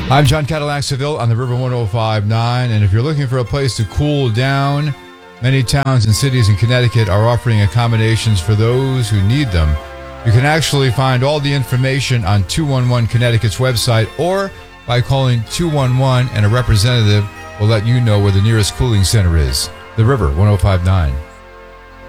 I'm John Cadillac Seville on the River 1059, and if you're looking for a place to cool down, many towns and cities in Connecticut are offering accommodations for those who need them. You can actually find all the information on 211 Connecticut's website or by calling 211 and a representative will let you know where the nearest cooling center is. The River 1059.